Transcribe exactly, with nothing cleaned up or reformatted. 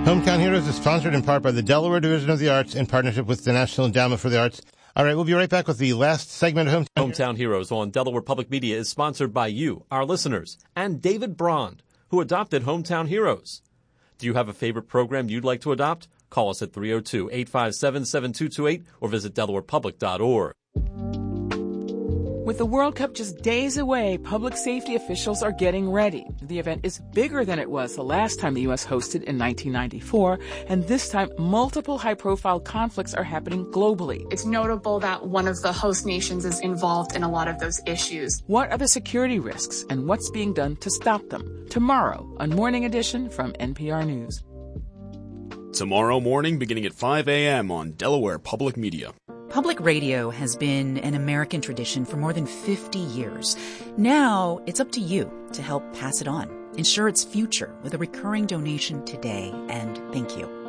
Hometown Heroes is sponsored in part by the Delaware Division of the Arts in partnership with the National Endowment for the Arts. All right, we'll be right back with the last segment of Hometown, Hometown Heroes on Delaware Public Media is sponsored by you, our listeners, and David Brond, who adopted Hometown Heroes. Do you have a favorite program you'd like to adopt? Call us at three oh two, eight five seven, seven two two eight or visit delaware public dot org. With the World Cup just days away, public safety officials are getting ready. The event is bigger than it was the last time the U S hosted in nineteen ninety-four, and this time multiple high-profile conflicts are happening globally. It's notable that one of the host nations is involved in a lot of those issues. What are the security risks, and what's being done to stop them? Tomorrow on Morning Edition from N P R News. Tomorrow morning beginning at five a.m. on Delaware Public Media. Public radio has been an American tradition for more than fifty years. Now it's up to you to help pass it on. Ensure its future with a recurring donation today, and thank you.